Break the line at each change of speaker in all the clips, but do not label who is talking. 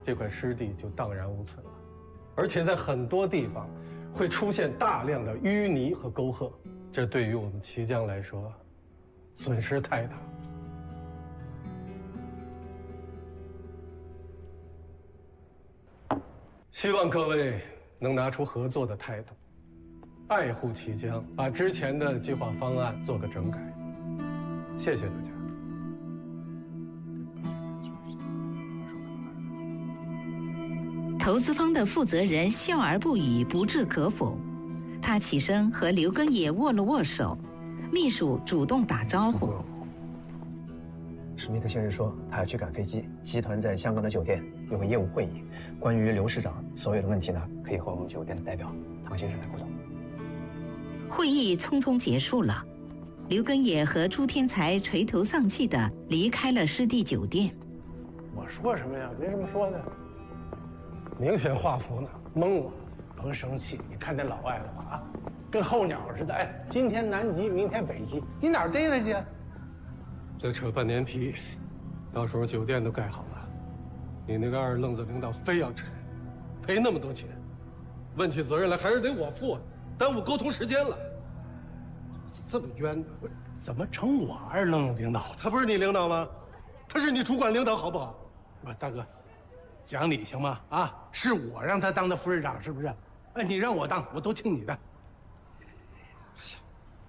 这块湿地就荡然无存了，而且在很多地方会出现大量的淤泥和沟壑，这对于我们綦江来说，损失太大。希望各位能拿出合作的态度，爱护綦江，把之前的计划方案做个整改。谢谢大家。
投资方的负责人笑而不语，不置可否。他起身和刘根也握了握手，秘书主动打招呼。
史密特先生说他要去赶飞机，集团在香港的酒店有个业务会议，关于刘市长所有的问题呢，可以和我们酒店的代表唐先生来沟通。
会议匆匆结束了，刘根也和朱天才垂头丧气地离开了湿地酒店。
我说什么呀？没什么说的。明显画符呢，蒙我。甭生气，你看那老外的话啊，跟候鸟似的，哎，今天南极，明天北极，你哪儿逮得去？再扯半年皮，到时候酒店都盖好了，你那个二愣子领导非要拆，赔那么多钱，问起责任来还是得我负，耽误沟通时间了。这么冤的，怎么成我二愣子领导？他不是你领导吗？他是你主管领导，好不好？不，大哥，讲理行吗？啊，是我让他当的副市长，是不是？哎，你让我当，我都听你的。不行，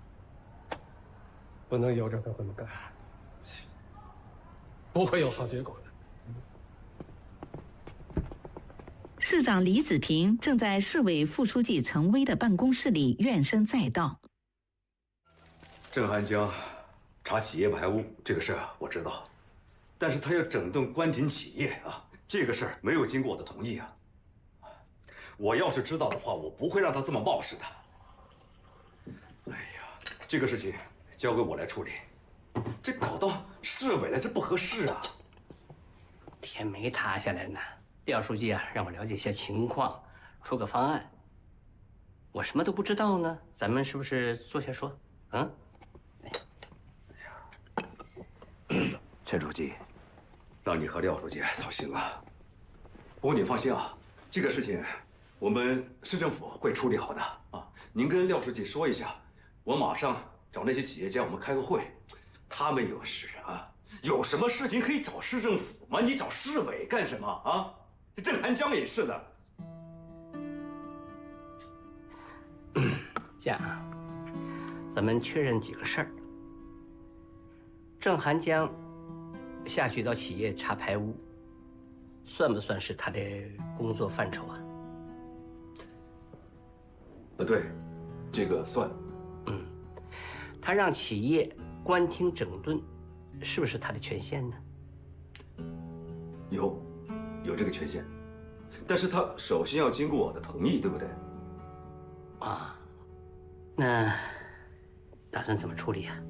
不能由着他这么干，不会有好结果的。
市长李子平正在市委副书记陈薇的办公室里怨声载道。
郑汉江查企业排污这个事儿我知道，但是他要整顿关停企业啊，这个事儿没有经过我的同意啊。我要是知道的话，我不会让他这么冒失的。哎呀，这个事情交给我来处理，这搞到市委了，这不合适啊。
天没塌下来呢，廖书记啊，让我了解一下情况，出个方案。我什么都不知道呢，咱们是不是坐下说？嗯。
陈书记，让你和廖书记操心了。不过你放心啊，这个事情我们市政府会处理好的啊。您跟廖书记说一下，我马上找那些企业家，我们开个会。他们有事啊，有什么事情可以找市政府吗？你找市委干什么啊？郑汉江也是的。
这样啊，咱们确认几个事儿。郑汉江下去找企业查排污，算不算是他的工作范畴啊？
对，这个算。
他让企业关停整顿，是不是他的权限呢？
有这个权限，但是他首先要经过我的同意，对不对？
啊，那打算怎么处理啊？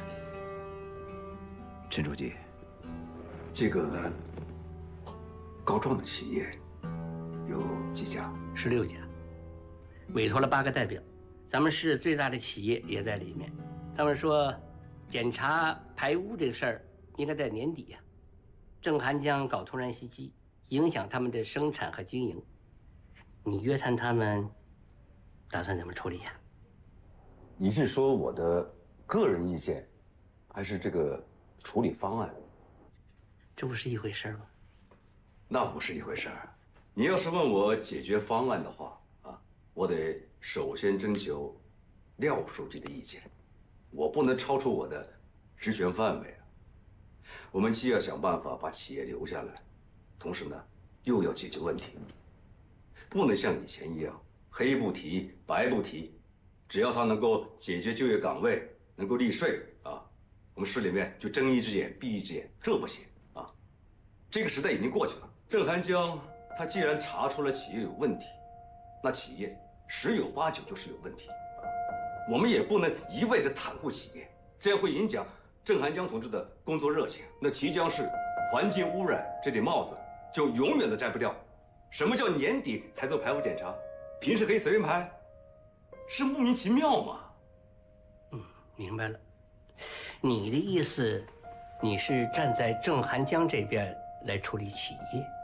陈书记，这个告状的企业有几家
？16家，委托了8个代表，咱们市最大的企业也在里面。他们说，检查排污这个事儿应该在年底呀。郑汉江搞突然袭击，影响他们的生产和经营。你约谈他们，打算怎么处理呀？
你是说我的个人意见，还是这个处理方案？
这不是一回事吗？
那不是一回事儿。你要是问我解决方案的话啊，我得首先征求廖书记的意见，我不能超出我的职权范围啊。我们既要想办法把企业留下来，同时呢，又要解决问题，不能像以前一样黑不提白不提，只要他能够解决就业岗位，能够利税啊，我们市里面就睁一只眼闭一只眼，这不行啊。这个时代已经过去了。郑汉江他既然查出了企业有问题，那企业10有8九就是有问题。我们也不能一味的袒护企业，这样会影响郑汉江同志的工作热情。那綦江市环境污染这顶帽子就永远都摘不掉。什么叫年底才做排污检查？平时可以随便排，是莫名其妙吗？
明白了。你的意思，你是站在郑汉江这边来处理企业？